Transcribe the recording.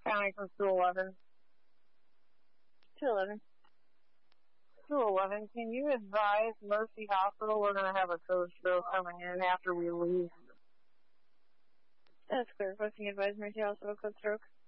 County from 211. 211. 211, can you advise Mercy Hospital we're going to have a code stroke coming in after we leave? That's clear. Requesting advise Mercy Hospital code stroke.